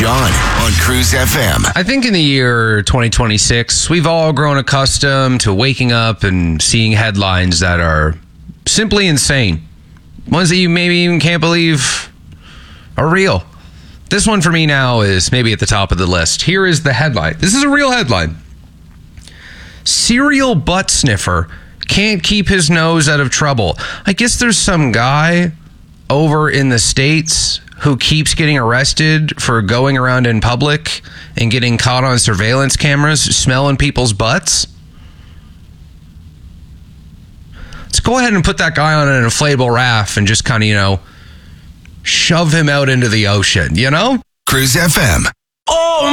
John on Cruise FM. I think in the year 2026, we've all grown accustomed to waking up and seeing headlines that are simply insane. Ones that you maybe even can't believe are real. This one for me now is maybe at the top of the list. Here is the headline. This is a real headline. Serial butt sniffer can't keep his nose out of trouble. I guess there's some guy over in the States who keeps getting arrested for going around in public and getting caught on surveillance cameras smelling people's butts. Let's go ahead and put that guy on an inflatable raft and just kind of, shove him out into the ocean, Cruise FM.